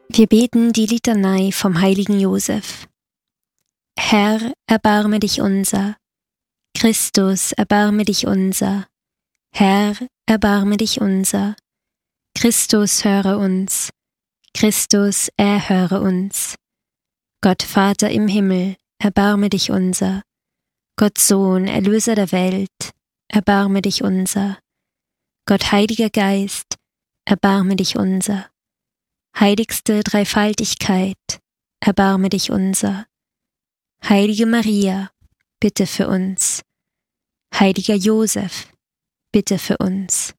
Wir beten die Litanei vom heiligen Josef. Herr, erbarme dich unser. Christus, erbarme dich unser. Herr, erbarme dich unser. Christus, höre uns. Christus, erhöre uns. Gott Vater im Himmel, erbarme dich unser. Gott Sohn, Erlöser der Welt, erbarme dich unser. Gott Heiliger Geist, erbarme dich unser. Heiligste Dreifaltigkeit, erbarme dich unser. Heilige Maria, bitte für uns. Heiliger Josef, bitte für uns.